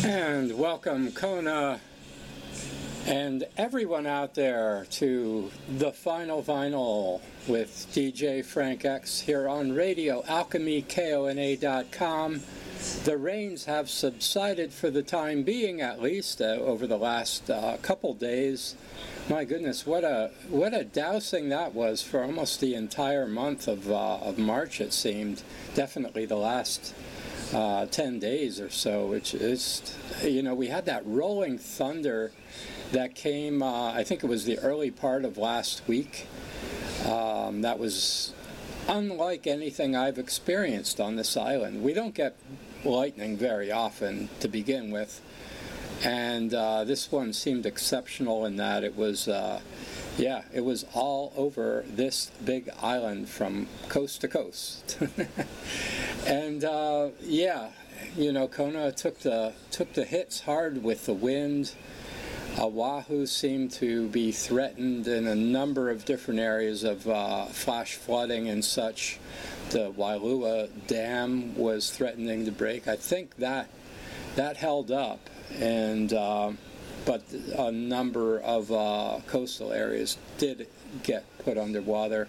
And welcome Kona and everyone out there to the Final Vinyl with DJ Frank X here on Radio Alchemy, KONA.com. The rains have subsided for the time being, at least, over the last couple days. My goodness, what a dousing that was for almost the entire month of March, it seemed. Definitely the last 10 days or so. We had that rolling thunder that came, I think it was the early part of last week. That was unlike anything I've experienced on this island. We don't get lightning very often to begin with, and this one seemed exceptional in that it was it was all over this big island from coast to coast. And Kona took the hits hard with the wind. Oahu seemed to be threatened in a number of different areas of flash flooding and such. The Wailua Dam was threatening to break. I think that held up, and but a number of coastal areas did get put underwater.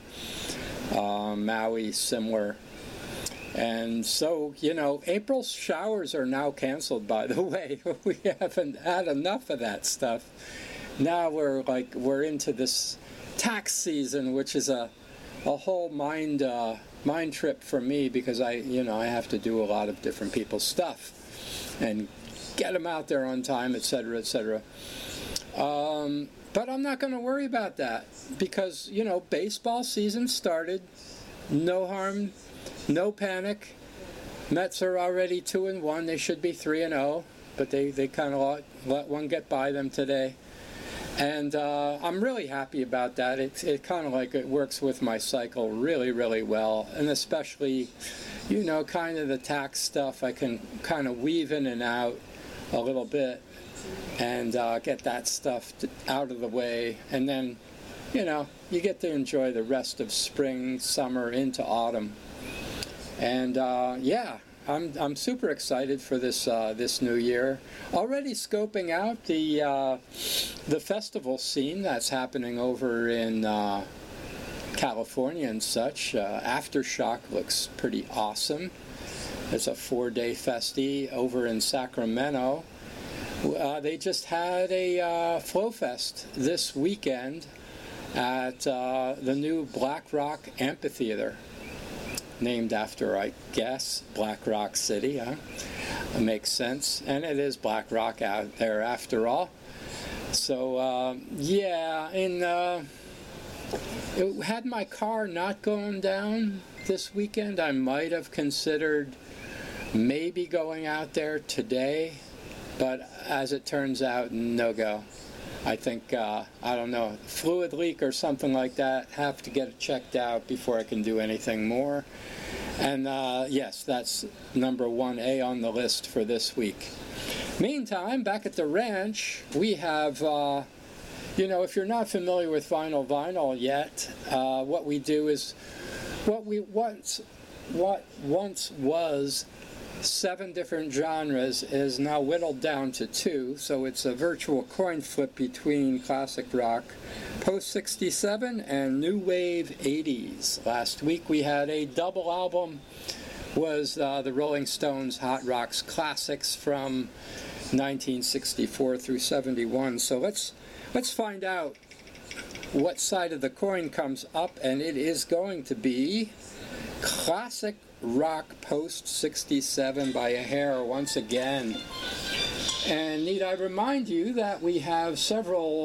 Maui, similar. And so, April's showers are now canceled, by the way. We haven't had enough of that stuff. Now we're into this tax season, which is a whole mind trip for me, because I have to do a lot of different people's stuff and get them out there on time, etc., etc. But I'm not going to worry about that, because baseball season started. No harm, no panic. Mets are already 2-1. They should be 3-0, but they kind of let one get by them today. And I'm really happy about that. It kind of it works with my cycle really, really well. And especially, kind of the tax stuff, I can kind of weave in and out a little bit and get that stuff out of the way. And then, you get to enjoy the rest of spring, summer, into autumn. And I'm super excited for this new year. Already scoping out the festival scene that's happening over in California and such. Aftershock looks pretty awesome. It's a 4-day festi over in Sacramento. They just had a Flow Fest this weekend at the new Black Rock Amphitheater, named after, I guess, Black Rock City. It makes sense, and it is Black Rock out there after all. So had my car not gone down this weekend, I might have considered maybe going out there today, but as it turns out, no go. I think, fluid leak or something like that. Have to get it checked out before I can do anything more. And yes, that's number 1A on the list for this week. Meantime, back at the ranch, we have, if you're not familiar with vinyl yet, what we do is what once was 7 different genres is now whittled down to 2, so it's a virtual coin flip between classic rock, post-67, and new wave 80s. Last week we had a double album, was the Rolling Stones Hot Rocks Classics from 1964 through 71. So let's find out what side of the coin comes up, and it is going to be classic rock post-67 by a hair once again. And need I remind you that we have several